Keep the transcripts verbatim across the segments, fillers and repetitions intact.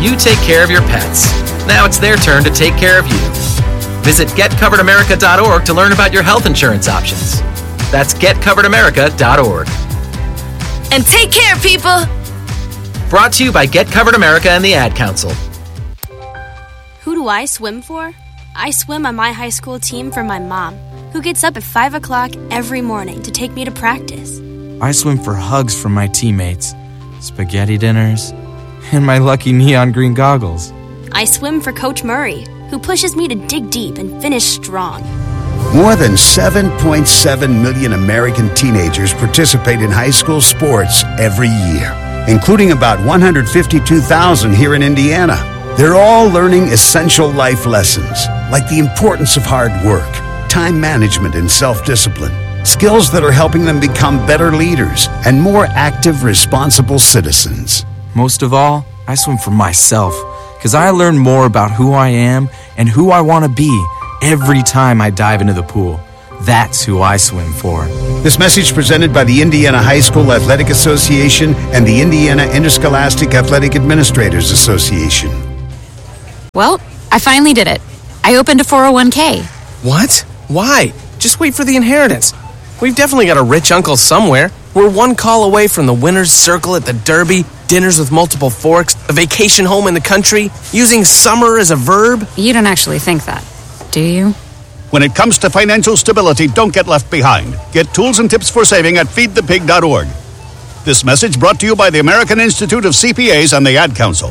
You take care of your pets. Now it's their turn to take care of you. Visit get covered america dot org to learn about your health insurance options. That's get covered america dot org. And take care, people! Brought to you by Get Covered America and the Ad Council. Who do I swim for? I swim on my high school team for my mom, who gets up at five o'clock every morning to take me to practice. I swim for hugs from my teammates, spaghetti dinners, and my lucky neon green goggles. I swim for Coach Murray, who pushes me to dig deep and finish strong. More than seven point seven million American teenagers participate in high school sports every year, including about one hundred fifty-two thousand here in Indiana. They're all learning essential life lessons, like the importance of hard work, time management, and self-discipline, skills that are helping them become better leaders and more active, responsible citizens. Most of all, I swim for myself, because I learn more about who I am and who I want to be every time I dive into the pool. That's who I swim for. This message presented by the Indiana High School Athletic Association and the Indiana Interscholastic Athletic Administrators Association. Well, I finally did it. I opened a four oh one k. What? Why? Just wait for the inheritance. We've definitely got a rich uncle somewhere. We're one call away from the winner's circle at the Derby, dinners with multiple forks, a vacation home in the country, using summer as a verb. You don't actually think that, do you? When it comes to financial stability, don't get left behind. Get tools and tips for saving at feed the pig dot org. This message brought to you by the American Institute of C P As and the Ad Council.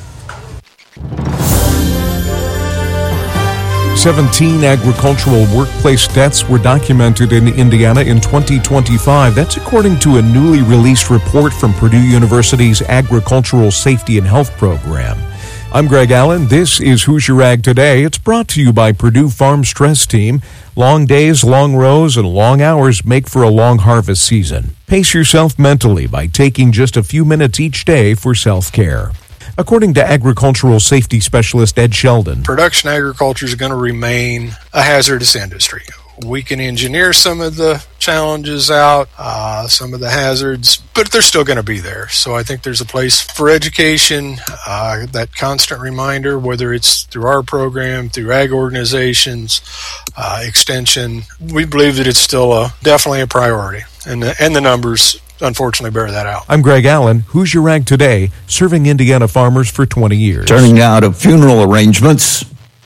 seventeen agricultural workplace deaths were documented in Indiana in twenty twenty-five. That's according to a newly released report from Purdue University's Agricultural Safety and Health Program. I'm Greg Allen. This is Who's Your Ag Today. It's brought to you by Purdue Farm Stress Team. Long days, long rows, and long hours make for a long harvest season. Pace yourself mentally by taking just a few minutes each day for self-care. According to agricultural safety specialist Ed Sheldon, production agriculture is going to remain a hazardous industry. We can engineer some of the challenges out, uh, some of the hazards, but they're still going to be there. So I think there's a place for education, uh, that constant reminder, whether it's through our program, through ag organizations, uh, extension. We believe that it's still a, definitely a priority, and the, and the numbers unfortunately bear that out. I'm Greg Allen. Who's Your Ag Today, serving Indiana farmers for twenty years. Turning now to funeral arrangements.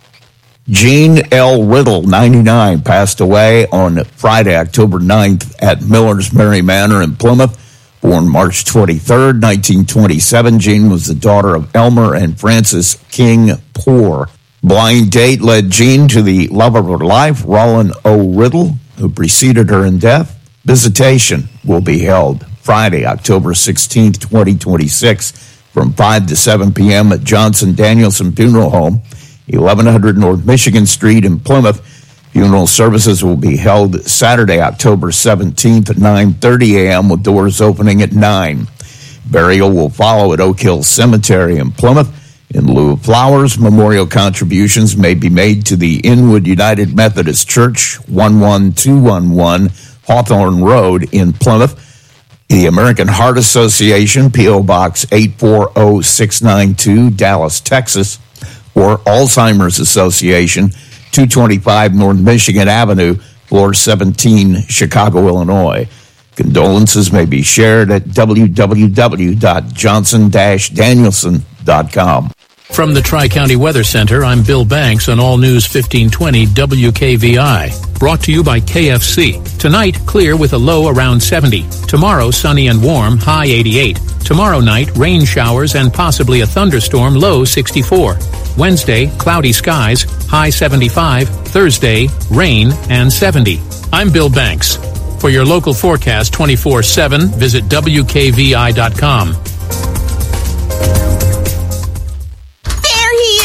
Gene L. Riddle, ninety-nine, passed away on Friday, October ninth at Miller's Mary Manor in Plymouth. Born March twenty-third, nineteen twenty-seven, Jean was the daughter of Elmer and Frances King Poor. Blind date led Jean to the love of her life, Roland O. Riddle, who preceded her in death. Visitation will be held Friday, October sixteenth, twenty twenty-six, from five to seven p.m. at Johnson Danielson Funeral Home, eleven hundred North Michigan Street in Plymouth. Funeral services will be held Saturday, October seventeenth at nine thirty a.m. with doors opening at nine. Burial will follow at Oak Hill Cemetery in Plymouth. In lieu of flowers, memorial contributions may be made to the Inwood United Methodist Church, one one two one one Hawthorne Road in Plymouth. The American Heart Association, P O. Box eight four zero six nine two, Dallas, Texas. Or Alzheimer's Association, two twenty-five North Michigan Avenue, floor seventeen, Chicago, Illinois. Condolences may be shared at w w w dot johnson dash danielson dot com. From the Tri-County Weather Center, I'm Bill Banks on All News fifteen twenty W K V I. Brought to you by K F C. Tonight, clear with a low around seventy. Tomorrow, sunny and warm, high eighty-eight. Tomorrow night, rain showers and possibly a thunderstorm, low sixty-four. Wednesday, cloudy skies, high seventy-five. Thursday, rain and seventy. I'm Bill Banks. For your local forecast twenty-four seven, visit w k v i dot com.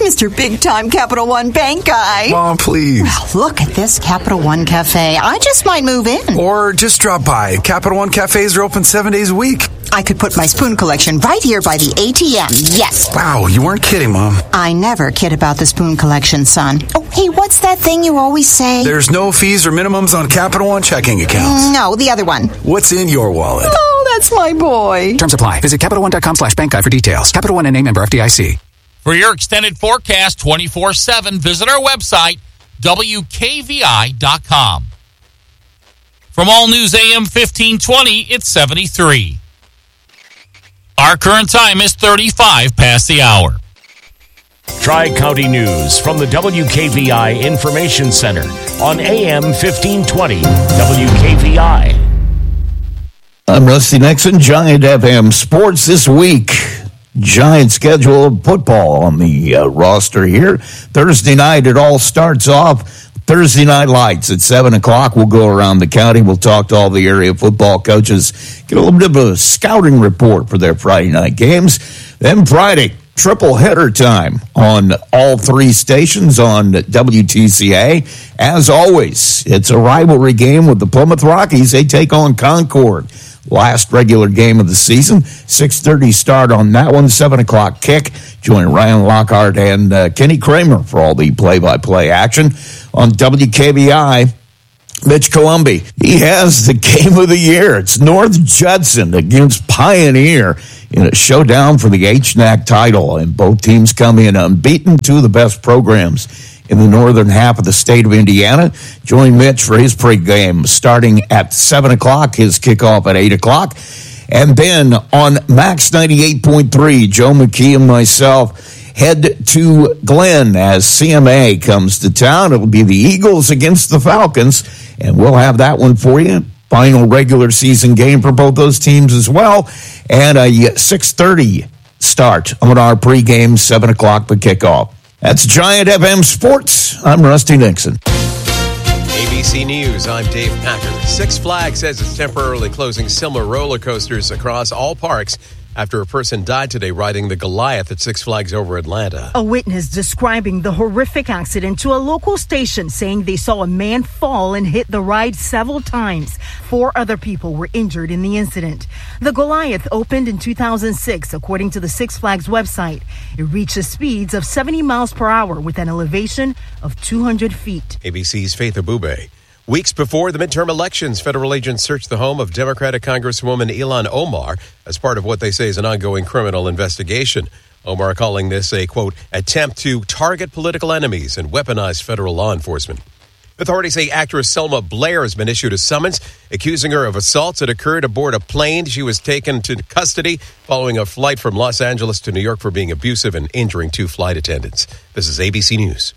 Mister Big Time Capital One Bank guy. Mom, please. Well, look at this Capital One Cafe. I just might move in. Or just drop by. Capital One cafes are open seven days a week. I could put my spoon collection right here by the A T M. Yes. Wow, you weren't kidding, Mom. I never kid about the spoon collection, son. Oh, hey, what's that thing you always say? There's no fees or minimums on Capital One checking accounts. No, the other one. What's in your wallet? Oh, that's my boy. Terms apply. Visit CapitalOne.com slash bank guide for details. Capital One N A member F D I C. For your extended forecast twenty-four seven, visit our website, W K V I dot com. From All News A M fifteen twenty, it's seventy-three. Our current time is thirty-five past the hour. Tri-County News from the W K V I Information Center on A M fifteen twenty W K V I. I'm Rusty Nixon, Giant F M Sports this week. Giant schedule of football on the uh, roster here. Thursday night, it all starts off. Thursday Night Lights at seven o'clock. We'll go around the county. We'll talk to all the area football coaches, get a little bit of a scouting report for their Friday night games. Then Friday, triple header time on all three stations on W T C A. As always, it's a rivalry game with the Plymouth Rockies. They take on Concord. Last regular game of the season, six thirty start on that one, seven o'clock kick. Join Ryan Lockhart and uh, Kenny Kramer for all the play-by-play action. On W K V I, Mitch Columbi, he has the game of the year. It's North Judson against Pioneer in a showdown for the H N A C title. And both teams come in unbeaten, two of the best programs in the northern half of the state of Indiana. Join Mitch for his pregame starting at seven o'clock, his kickoff at eight o'clock. And then on Max ninety-eight point three, Joe McKee and myself head to Glenn as C M A comes to town. It'll be the Eagles against the Falcons, and we'll have that one for you. Final regular season game for both those teams as well. And a six thirty start on our pregame, seven o'clock for kickoff. That's Giant F M Sports. I'm Rusty Nixon. A B C News, I'm Dave Packer. Six Flags says it's temporarily closing similar roller coasters across all parks after a person died today riding the Goliath at Six Flags over Atlanta. A witness describing the horrific accident to a local station, saying they saw a man fall and hit the ride several times. Four other people were injured in the incident. The Goliath opened in two thousand six, according to the Six Flags website. It reaches speeds of seventy miles per hour with an elevation of two hundred feet. A B C's Faith Abube. Weeks before the midterm elections, federal agents searched the home of Democratic Congresswoman Ilhan Omar as part of what they say is an ongoing criminal investigation. Omar calling this a, quote, attempt to target political enemies and weaponize federal law enforcement. Authorities say actress Selma Blair has been issued a summons accusing her of assaults that occurred aboard a plane. She was taken to custody following a flight from Los Angeles to New York for being abusive and injuring two flight attendants. This is A B C News.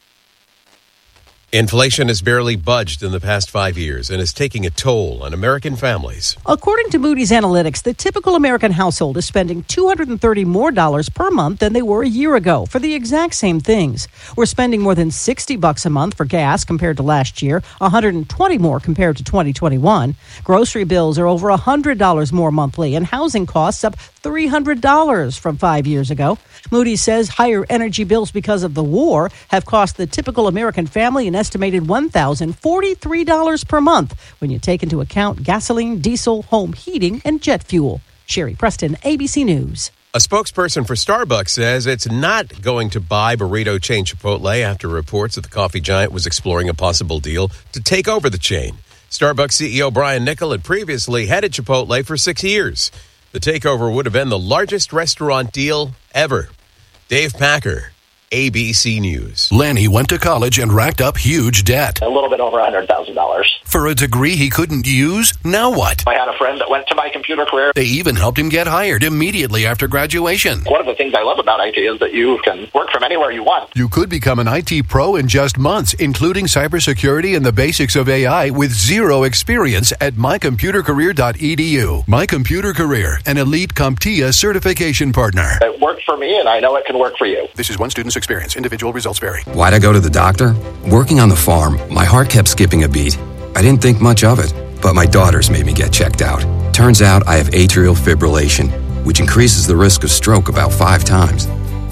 Inflation has barely budged in the past five years and is taking a toll on American families. According to Moody's Analytics, the typical American household is spending two hundred thirty more dollars per month than they were a year ago for the exact same things. We're spending more than sixty bucks a month for gas compared to last year, one hundred twenty more compared to twenty twenty-one. Grocery bills are over one hundred dollars more monthly, and housing costs up three hundred dollars from five years ago. Moody's says higher energy bills because of the war have cost the typical American family an estimated one thousand forty-three dollars per month when you take into account gasoline, diesel, home heating, and jet fuel. Sherry Preston, A B C News. A spokesperson for Starbucks says it's not going to buy burrito chain Chipotle after reports that the coffee giant was exploring a possible deal to take over the chain. Starbucks C E O Brian Niccol had previously headed Chipotle for six years. The takeover would have been the largest restaurant deal ever. Dave Packer, A B C News. Lanny went to college and racked up huge debt. A little bit over one hundred thousand dollars. For a degree he couldn't use? Now what? I had a friend that went to My Computer Career. They even helped him get hired immediately after graduation. One of the things I love about I T is that you can work from anywhere you want. You could become an I T pro in just months, including cybersecurity and the basics of A I with zero experience at my computer career dot e d u. My Computer Career, an elite CompTIA certification partner. It worked for me, and I know it can work for you. This is one student's experience. Individual results vary. Why'd I go to the doctor? Working on the farm, my heart kept skipping a beat. I didn't think much of it, but my daughters made me get checked out. Turns out I have atrial fibrillation, which increases the risk of stroke about five times.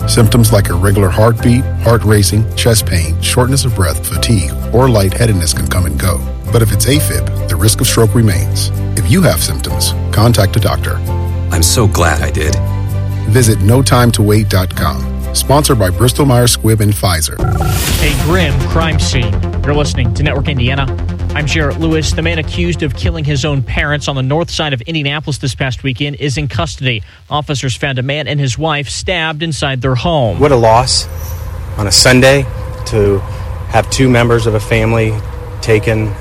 Symptoms like irregular heartbeat, heart racing, chest pain, shortness of breath, fatigue, or lightheadedness can come and go. But if it's AFib, the risk of stroke remains. If you have symptoms, contact a doctor. I'm so glad I did. Visit no time to wait dot com. Sponsored by Bristol Myers Squibb and Pfizer. A grim crime scene. You're listening to Network Indiana. I'm Jarrett Lewis. The man accused of killing his own parents on the north side of Indianapolis this past weekend is in custody. Officers found a man and his wife stabbed inside their home. What a loss on a Sunday to have two members of a family taken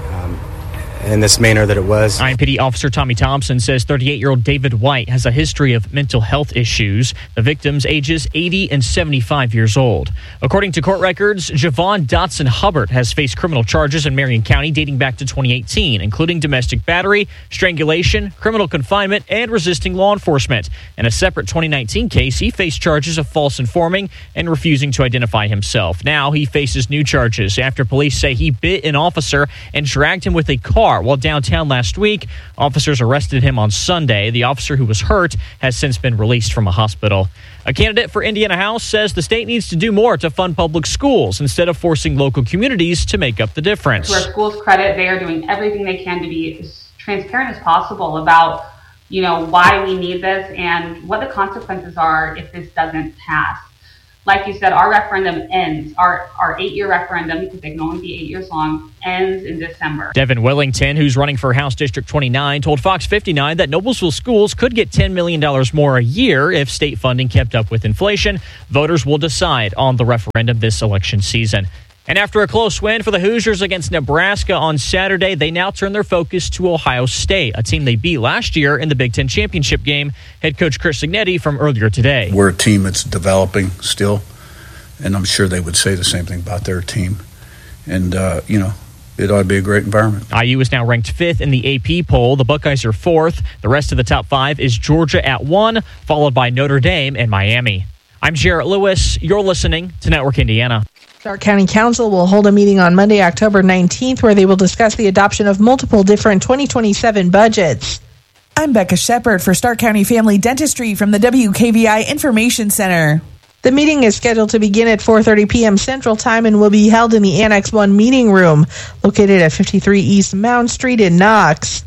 in this manner that it was. I M P D Officer Tommy Thompson says thirty-eight-year-old David White has a history of mental health issues. The victims ages eighty and seventy-five years old. According to court records, Javon Dotson Hubbard has faced criminal charges in Marion County dating back to twenty eighteen, including domestic battery, strangulation, criminal confinement, and resisting law enforcement. In a separate twenty nineteen case, he faced charges of false informing and refusing to identify himself. Now he faces new charges after police say he bit an officer and dragged him with a car while downtown last week. Officers arrested him on Sunday. The officer who was hurt has since been released from a hospital. A candidate for Indiana House says the state needs to do more to fund public schools instead of forcing local communities to make up the difference. To our schools' credit, they are doing everything they can to be as transparent as possible about, you know, why we need this and what the consequences are if this doesn't pass. Like you said, our referendum ends. Our our eight-year referendum, because they can only be eight years long, ends in December. Devin Wellington, who's running for House District twenty-nine, told Fox fifty-nine that Noblesville schools could get ten million dollars more a year if state funding kept up with inflation. Voters will decide on the referendum this election season. And after a close win for the Hoosiers against Nebraska on Saturday, they now turn their focus to Ohio State, a team they beat last year in the Big Ten championship game. Head coach Chris Signetti from earlier today. We're a team that's developing still, and I'm sure they would say the same thing about their team. And, uh, you know, it ought to be a great environment. I U is now ranked fifth in the A P poll. The Buckeyes are fourth. The rest of the top five is Georgia at one, followed by Notre Dame and Miami. I'm Jarrett Lewis. You're listening to Network Indiana. Stark County Council will hold a meeting on Monday, October nineteenth, where they will discuss the adoption of multiple different twenty twenty-seven budgets. I'm Becca Shepard for Stark County Family Dentistry from the W K V I Information Center. The meeting is scheduled to begin at four thirty p.m. Central Time and will be held in the Annex one meeting room, located at fifty-three East Mound Street in Knox.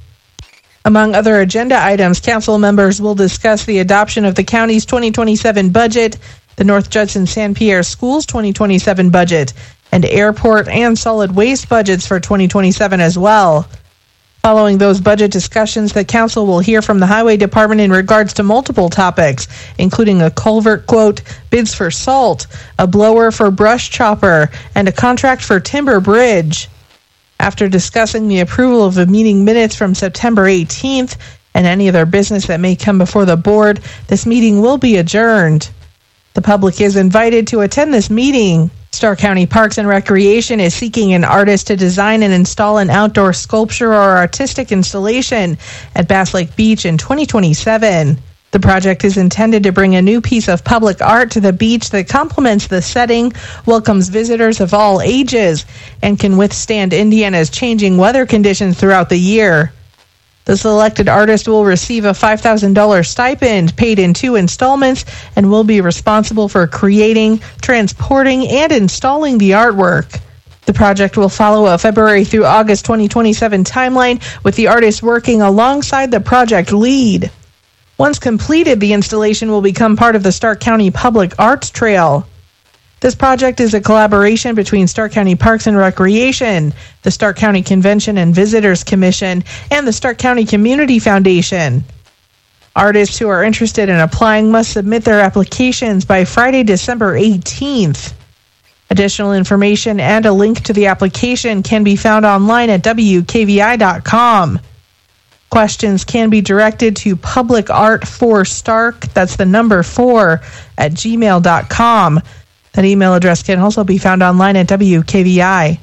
Among other agenda items, council members will discuss the adoption of the county's twenty twenty-seven budget, the North Judson San Pierre Schools twenty twenty-seven budget, and airport and solid waste budgets for twenty twenty-seven as well. Following those budget discussions, the council will hear from the Highway Department in regards to multiple topics, including a culvert quote, bids for salt, a blower for brush chopper, and a contract for timber bridge. After discussing the approval of the meeting minutes from September eighteenth and any other business that may come before the board, this meeting will be adjourned. The public is invited to attend this meeting. Stark County Parks and Recreation is seeking an artist to design and install an outdoor sculpture or artistic installation at Bass Lake Beach in twenty twenty-seven. The project is intended to bring a new piece of public art to the beach that complements the setting, welcomes visitors of all ages, and can withstand Indiana's changing weather conditions throughout the year. The selected artist will receive a five thousand dollars stipend paid in two installments and will be responsible for creating, transporting, and installing the artwork. The project will follow a February through August twenty twenty-seven timeline, with the artist working alongside the project lead. Once completed, the installation will become part of the Stark County Public Arts Trail. This project is a collaboration between Stark County Parks and Recreation, the Stark County Convention and Visitors Commission, and the Stark County Community Foundation. Artists who are interested in applying must submit their applications by Friday, December eighteenth. Additional information and a link to the application can be found online at W K V I dot com. Questions can be directed to Public Art for Stark, that's the number four, at gmail dot com. That email address can also be found online at W K V I.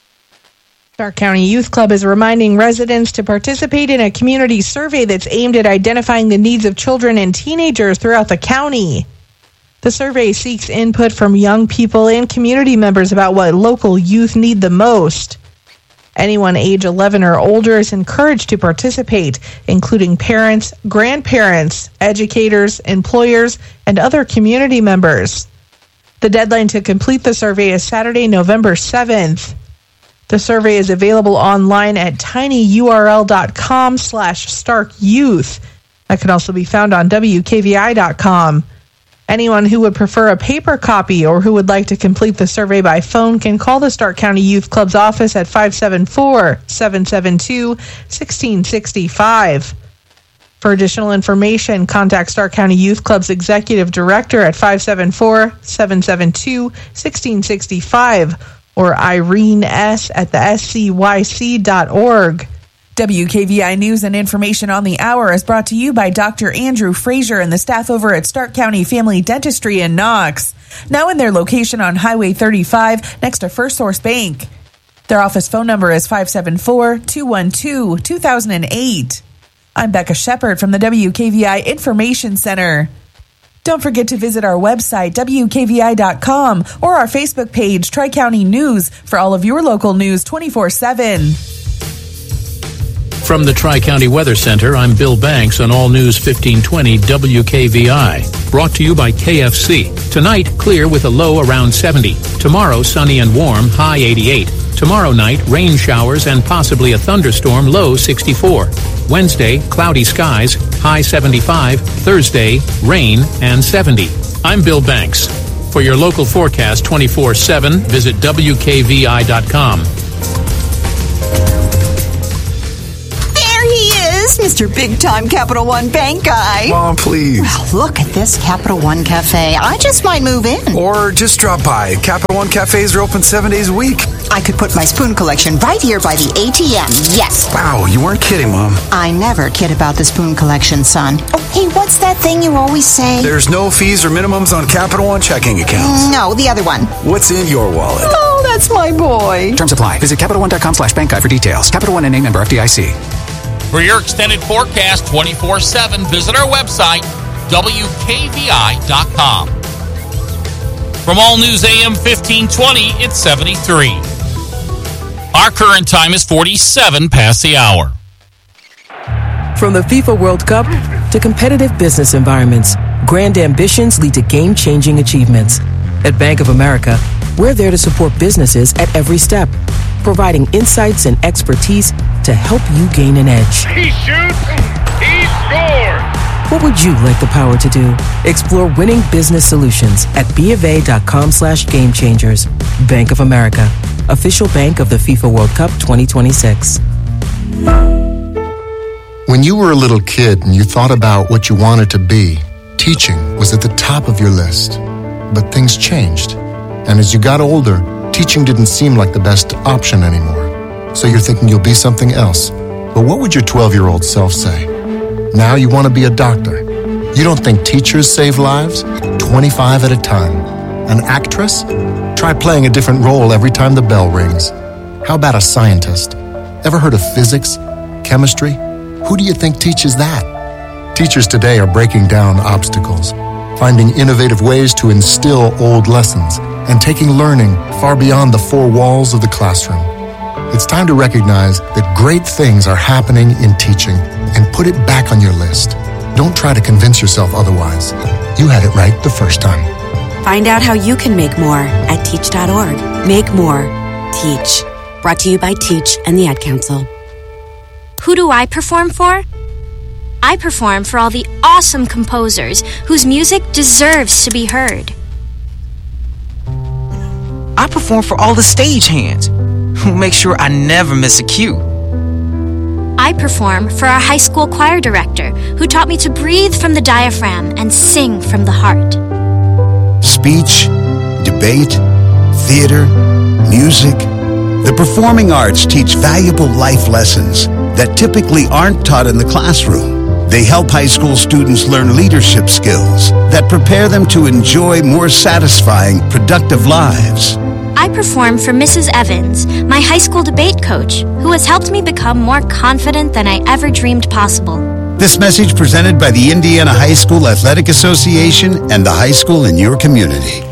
Stark County Youth Club is reminding residents to participate in a community survey that's aimed at identifying the needs of children and teenagers throughout the county. The survey seeks input from young people and community members about what local youth need the most. Anyone age eleven or older is encouraged to participate, including parents, grandparents, educators, employers, and other community members. The deadline to complete the survey is Saturday, November seventh. The survey is available online at tinyurl.com slash Stark Youth. That can also be found on W K V I dot com. Anyone who would prefer a paper copy or who would like to complete the survey by phone can call the Stark County Youth Club's office at five seven four, seven seven two, one six six five. For additional information, contact Stark County Youth Club's Executive Director at five seven four, seven seven two, one six six five or Irene S. at the S C Y C dot org. W K V I News and information on the hour is brought to you by Doctor Andrew Frazier and the staff over at Stark County Family Dentistry in Knox. Now in their location on Highway thirty-five next to First Source Bank. Their office phone number is five seven four, two one two, two thousand eight. I'm Becca Shepard from the W K V I Information Center. Don't forget to visit our website, W K V I dot com, or our Facebook page, Tri-County News, for all of your local news twenty-four seven. From the Tri-County Weather Center, I'm Bill Banks on All News fifteen twenty W K V I. Brought to you by K F C. Tonight, clear with a low around seventy. Tomorrow, sunny and warm, high eighty-eight. Tomorrow night, rain showers and possibly a thunderstorm, low sixty-four. Wednesday, cloudy skies, high seventy-five. Thursday, rain and seventy. I'm Bill Banks. For your local forecast twenty-four seven, visit W K V I dot com. Mister Big Time Capital One Bank guy. Mom, please. Well, look at this Capital One Cafe. I just might move in. Or just drop by. Capital One Cafes are open seven days a week. I could put my spoon collection right here by the A T M. Yes. Wow, you weren't kidding, Mom. I never kid about the spoon collection, son. Oh, hey, what's that thing you always say? There's no fees or minimums on Capital One checking accounts. No, the other one. What's in your wallet? Oh, that's my boy. Terms apply. Visit Capital One dot com slash bank guide for details. Capital One N A member F D I C. For your extended forecast twenty-four seven, visit our website, W K V I dot com. From All News A M fifteen twenty, it's seventy-three. Our current time is forty-seven past the hour. From the FIFA World Cup to competitive business environments, grand ambitions lead to game-changing achievements. At Bank of America, we're there to support businesses at every step, providing insights and expertise to help you gain an edge. He shoots, he scores! What would you like the power to do? Explore winning business solutions at BofA.com slash game changers. Bank of America, official bank of the FIFA World Cup twenty twenty-six. When you were a little kid and you thought about what you wanted to be, teaching was at the top of your list. But things changed. And as you got older, teaching didn't seem like the best option anymore. So you're thinking you'll be something else. But what would your twelve-year-old self say? Now you want to be a doctor. You don't think teachers save lives? twenty-five at a time. An actress? Try playing a different role every time the bell rings. How about a scientist? Ever heard of physics? Chemistry? Who do you think teaches that? Teachers today are breaking down obstacles, finding innovative ways to instill old lessons, and taking learning far beyond the four walls of the classroom. It's time to recognize that great things are happening in teaching and put it back on your list. Don't try to convince yourself otherwise. You had it right the first time. Find out how you can make more at teach dot org. Make more. Teach. Brought to you by Teach and the Ad Council. Who do I perform for? I perform for all the awesome composers whose music deserves to be heard. I perform for all the stagehands who make sure I never miss a cue. I perform for our high school choir director who taught me to breathe from the diaphragm and sing from the heart. Speech, debate, theater, music. The performing arts teach valuable life lessons that typically aren't taught in the classroom. They help high school students learn leadership skills that prepare them to enjoy more satisfying, productive lives. I perform for Missus Evans, my high school debate coach, who has helped me become more confident than I ever dreamed possible. This message presented by the Indiana High School Athletic Association and the high school in your community.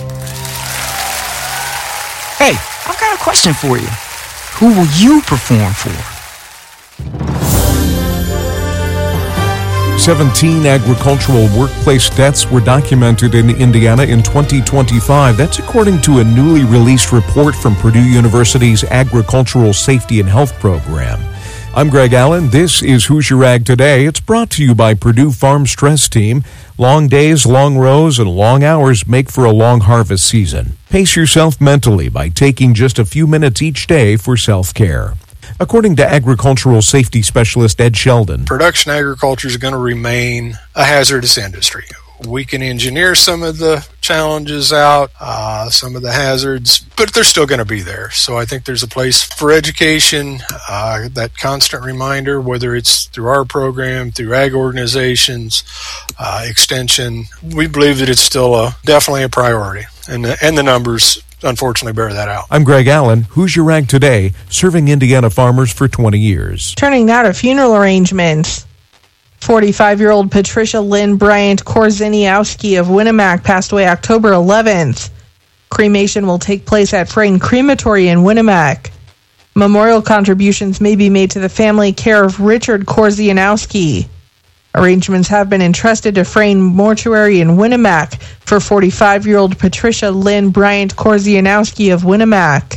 Hey, I've got a question for you. Who will you perform for? seventeen agricultural workplace deaths were documented in Indiana in twenty twenty-five. That's according to a newly released report from Purdue University's Agricultural Safety and Health Program. I'm Greg Allen. This is Hoosier Ag Today. It's brought to you by Purdue Farm Stress Team. Long days, long rows, and long hours make for a long harvest season. Pace yourself mentally by taking just a few minutes each day for self-care. According to agricultural safety specialist Ed Sheldon, production agriculture is going to remain a hazardous industry. We can engineer some of the challenges out, uh, some of the hazards, but they're still going to be there. So I think there's a place for education, uh, that constant reminder, whether it's through our program, through ag organizations, uh, extension. We believe that it's still a, definitely a priority, and the, and the numbers unfortunately bear that out. I'm Greg Allen, Hoosier Ag Today, serving Indiana farmers for twenty years. Turning now to funeral arrangements. forty-five-year-old Patricia Lynn Bryant Korzeniowski of Winnemac passed away October eleventh. Cremation will take place at Frayne Crematory in Winnemac. Memorial contributions may be made to the family care of Richard Korzeniowski. Arrangements have been entrusted to Frayne Mortuary in Winnemac for forty-five-year-old Patricia Lynn Bryant Korzeniowski of Winnemac.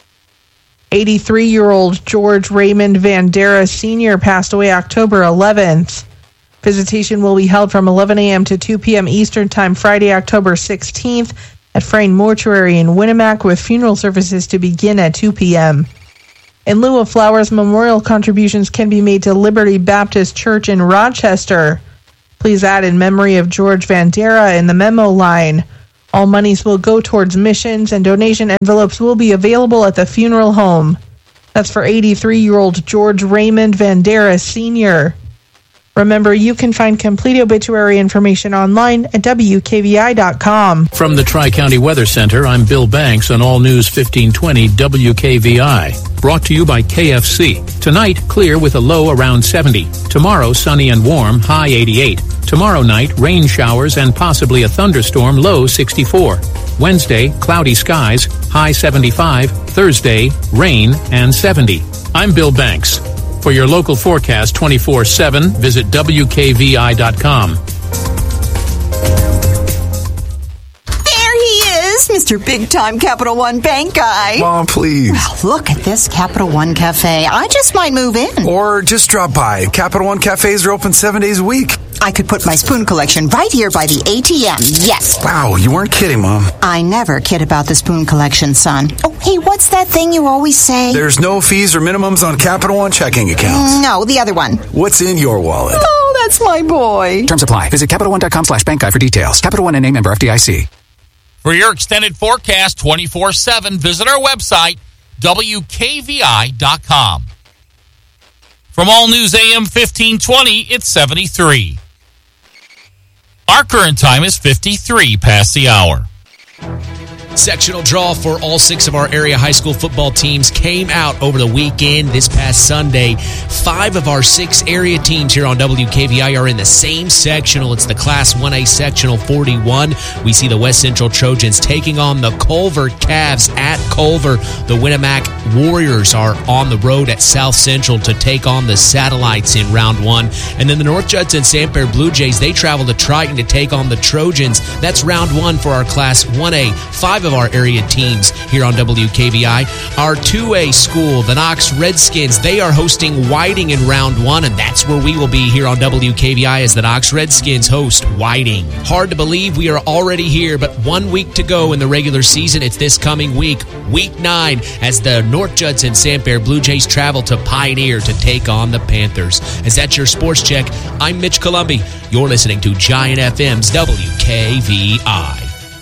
eighty-three-year-old George Raymond Vandera Senior passed away October eleventh. Visitation will be held from eleven a.m. to two p.m. Eastern Time Friday, October sixteenth at Frayne Mortuary in Winnemac, with funeral services to begin at two p.m. In lieu of flowers, memorial contributions can be made to Liberty Baptist Church in Rochester. Please add in memory of George Vandera in the memo line. All monies will go towards missions, and donation envelopes will be available at the funeral home. That's for eighty-three-year-old George Raymond Vandera Senior Remember, you can find complete obituary information online at W K V I dot com. From the Tri-County Weather Center, I'm Bill Banks on All News fifteen twenty W K V I. Brought to you by K F C. Tonight, clear with a low around seventy. Tomorrow, sunny and warm, high eighty-eight. Tomorrow night, rain showers and possibly a thunderstorm, low sixty-four. Wednesday, cloudy skies, high seventy-five. Thursday, rain and seventy. I'm Bill Banks. For your local forecast twenty-four seven, visit W K V I dot com. There he is, Mister Big Time Capital One Bank guy. Mom, please. Well, look at this Capital One Cafe. I just might move in. Or just drop by. Capital One Cafes are open seven days a week. I could put my spoon collection right here by the A T M. Yes. Wow, you weren't kidding, Mom. I never kid about the spoon collection, son. Oh, hey, what's that thing you always say? There's no fees or minimums on Capital One checking accounts. No, the other one. What's in your wallet? Oh, that's my boy. Terms apply. Visit Capital One dot com slash bank guide for details. Capital One N A member F D I C. For your extended forecast twenty-four seven, visit our website, W K V I dot com. From All News A M fifteen twenty, it's seventy-three. Our current time is fifty-three past the hour. Sectional draw for all six of our area high school football teams came out over the weekend this past Sunday. Five of our six area teams here on W K V I are in the same sectional. It's the Class one A Sectional forty-one. We see the West Central Trojans taking on the Culver Cavs at Culver. The Winnemac Warriors are on the road at South Central to take on the Satellites in round one. And then the North Judson Santerre Blue Jays, they travel to Triton to take on the Trojans. That's round one for our Class one A. Five of our area teams here on W K V I. Our two A school, the Knox Redskins, they are hosting Whiting in round one, and that's where we will be here on W K V I as the Knox Redskins host Whiting. Hard to believe we are already here, but one week to go in the regular season. It's this coming week, week nine, as the North Judson Santerre Blue Jays travel to Pioneer to take on the Panthers. As that's your sports check, I'm Mitch Columbi. You're listening to Giant F M's W K V I.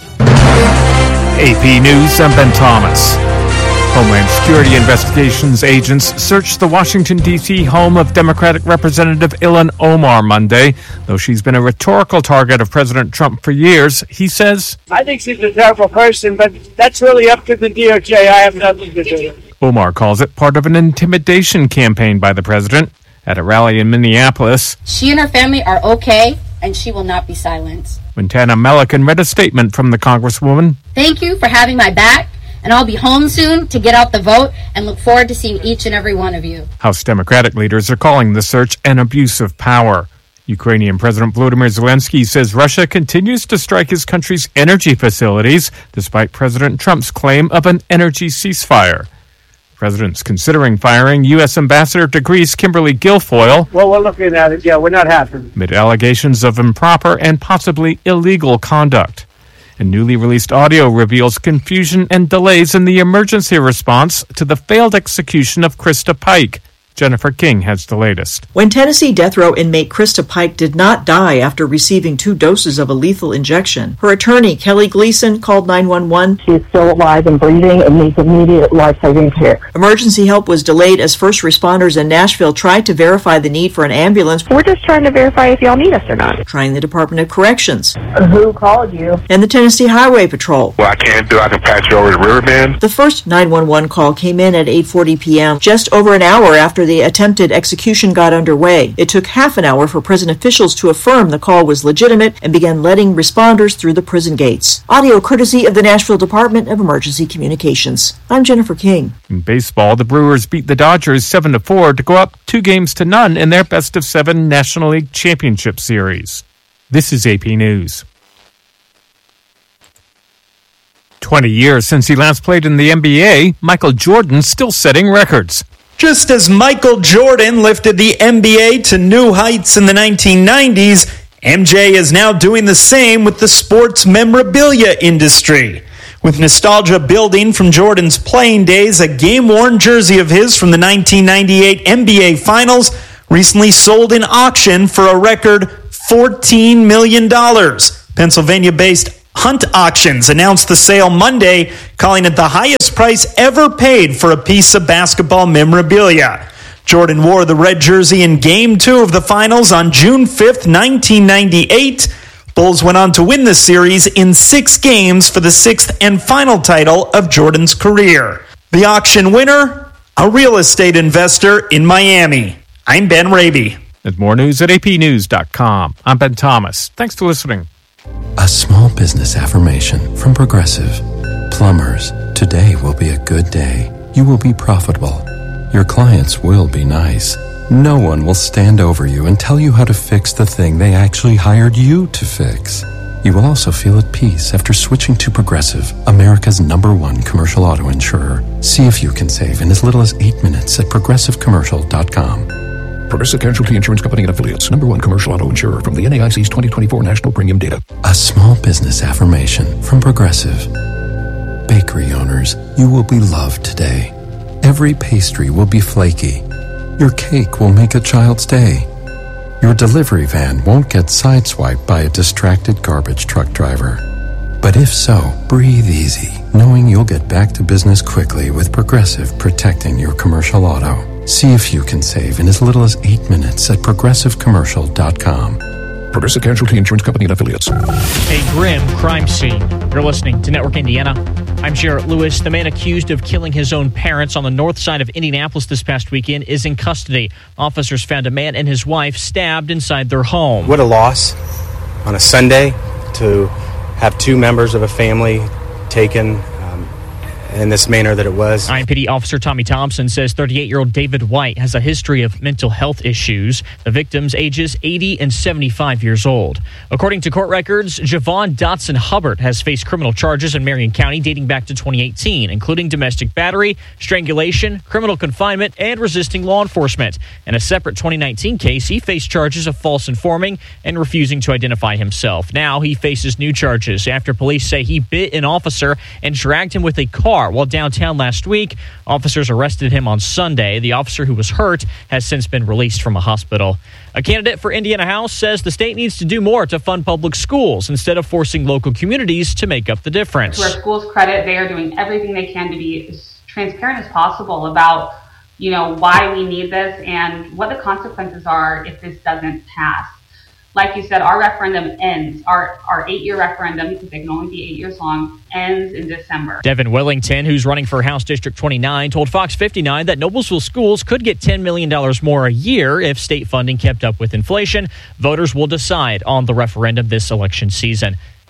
A P News, I'm Ben Thomas. Homeland Security investigations agents searched the Washington, D C home of Democratic Representative Ilhan Omar Monday. Though she's been a rhetorical target of President Trump for years, he says, I think she's a terrible person, but that's really up to the D O J. I have nothing to do with it. Omar calls it part of an intimidation campaign by the president at a rally in Minneapolis. She and her family are okay, and she will not be silenced. When Tana Melican read a statement from the Congresswoman. Thank you for having my back, and I'll be home soon to get out the vote and look forward to seeing each and every one of you. House Democratic leaders are calling the search an abuse of power. Ukrainian President Volodymyr Zelensky says Russia continues to strike his country's energy facilities, despite President Trump's claim of an energy ceasefire. The president's considering firing U S Ambassador to Greece Kimberly Guilfoyle. Well, we're looking at it. Yeah, we're not happy. Amid allegations of improper and possibly illegal conduct. A newly released audio reveals confusion and delays in the emergency response to the failed execution of Krista Pike. Jennifer King has the latest. When Tennessee death row inmate Krista Pike did not die after receiving two doses of a lethal injection, her attorney, Kelly Gleason, called nine one one. She is still alive and breathing and needs immediate life-saving care. Emergency help was delayed as first responders in Nashville tried to verify the need for an ambulance. We're just trying to verify if y'all need us or not. Trying the Department of Corrections. Who called you? And the Tennessee Highway Patrol. Well, I can't do I can patch you over the riverbend. The first nine one one call came in at eight forty p.m., just over an hour after the attempted execution got underway. It took half an hour for prison officials to affirm the call was legitimate and began letting responders through the prison gates. Audio courtesy of the Nashville Department of Emergency Communications. I'm Jennifer King. In baseball, the Brewers beat the Dodgers seven to four to go up two games to none in their best of seven National League Championship Series. This is A P News. twenty years since he last played in the N B A, Michael Jordan still setting records. Just as Michael Jordan lifted the N B A to new heights in the nineteen nineties, M J is now doing the same with the sports memorabilia industry. With nostalgia building from Jordan's playing days, a game-worn jersey of his from the nineteen ninety-eight N B A Finals recently sold in auction for a record fourteen million dollars. Pennsylvania-based Hunt Auctions announced the sale Monday, calling it the highest price ever paid for a piece of basketball memorabilia. Jordan wore the red jersey in Game two of the Finals on June fifth, nineteen ninety-eight. Bulls went on to win the series in six games for the sixth and final title of Jordan's career. The auction winner, a real estate investor in Miami. I'm Ben Raby. There's more news at A P news dot com. I'm Ben Thomas. Thanks for listening. A small business affirmation from Progressive. Plumbers, today will be a good day. You will be profitable. Your clients will be nice. No one will stand over you and tell you how to fix the thing they actually hired you to fix. You will also feel at peace after switching to Progressive, America's number one commercial auto insurer. See if you can save in as little as eight minutes at progressive commercial dot com. Progressive Casualty Insurance Company and Affiliates. Number one commercial auto insurer from the N A I C's twenty twenty-four National Premium Data. A small business affirmation from Progressive. Bakery owners, you will be loved today. Every pastry will be flaky. Your cake will make a child's day. Your delivery van won't get sideswiped by a distracted garbage truck driver. But if so, breathe easy, knowing you'll get back to business quickly with Progressive protecting your commercial auto. See if you can save in as little as eight minutes at progressive commercial dot com. Progressive Casualty Insurance Company and Affiliates. A grim crime scene. You're listening to Network Indiana. I'm Jarrett Lewis. The man accused of killing his own parents on the north side of Indianapolis this past weekend is in custody. Officers found a man and his wife stabbed inside their home. What a loss on a Sunday to have two members of a family taken in this manner that it was. I M P D Officer Tommy Thompson says thirty-eight-year-old David White has a history of mental health issues. The victims ages eighty and seventy-five years old. According to court records, Javon Dotson Hubbard has faced criminal charges in Marion County dating back to twenty eighteen, including domestic battery, strangulation, criminal confinement, and resisting law enforcement. In a separate twenty nineteen case, he faced charges of false informing and refusing to identify himself. Now he faces new charges after police say he bit an officer and dragged him with a car while downtown last week. Officers arrested him on Sunday. The officer who was hurt has since been released from a hospital. A candidate for Indiana House says the state needs to do more to fund public schools instead of forcing local communities to make up the difference. To our schools' credit, they are doing everything they can to be as transparent as possible about, you know, why we need this and what the consequences are if this doesn't pass. Like you said, our referendum ends. Our our eight-year referendum, because they can only be eight years long, ends in December. Devin Wellington, who's running for House District twenty-nine, told Fox fifty-nine that Noblesville schools could get ten million dollars more a year if state funding kept up with inflation. Voters will decide on the referendum this election season.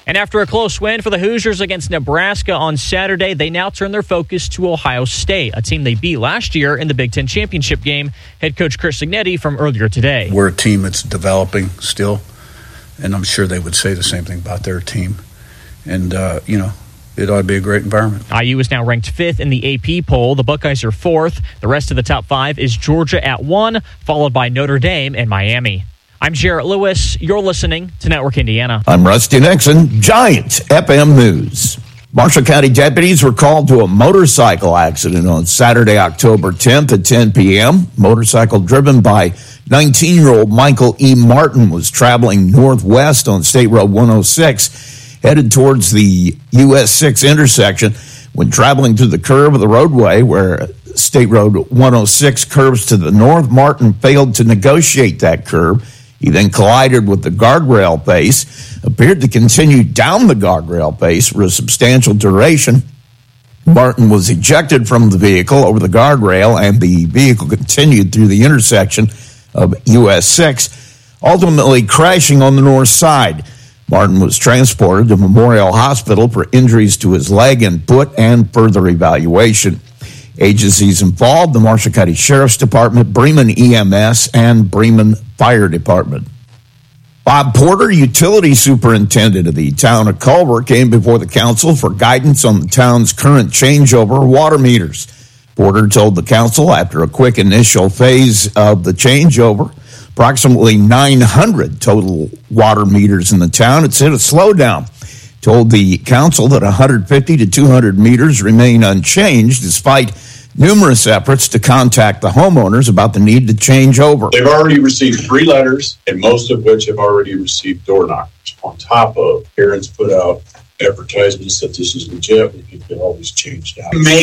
And after a close win for the Hoosiers against Nebraska on Saturday, they now turn their focus to Ohio State, a team they beat last year in the Big Ten championship game. Head coach Chris Signetti from earlier today. We're a team that's developing still, and I'm sure they would say the same thing about their team. And, uh, you know, it ought to be a great environment. I U is now ranked fifth in the A P poll. The Buckeyes are fourth. The rest of the top five is Georgia at one, followed by Notre Dame and Miami. I'm Jarrett Lewis. You're listening to Network Indiana. I'm Rusty Nixon, Giants F M News. Marshall County deputies were called to a motorcycle accident on Saturday, October tenth at ten p.m. Motorcycle driven by nineteen-year-old Michael E. Martin was traveling northwest on State Road one oh six, headed towards the U S six intersection. When traveling through the curve of the roadway where State Road one oh six curves to the north, Martin failed to negotiate that curve. He then collided with the guardrail base, appeared to continue down the guardrail base for a substantial duration. Martin was ejected from the vehicle over the guardrail, and the vehicle continued through the intersection of U S six, ultimately crashing on the north side. Martin was transported to Memorial Hospital for injuries to his leg and foot and further evaluation. Agencies involved: the Marshall County Sheriff's Department, Bremen E M S, and Bremen Fire Department. Bob Porter, utility superintendent of the town of Culver, came before the council for guidance on the town's current changeover of water meters. Porter told the council after a quick initial phase of the changeover, approximately nine hundred total water meters in the town, it's hit a slowdown. Told the council that one hundred fifty to two hundred meters remain unchanged despite numerous efforts to contact the homeowners about the need to change over. They've already received three letters, and most of which have already received door knockers. On top of, parents put out advertisements that this is legit, we can get all these changed out. May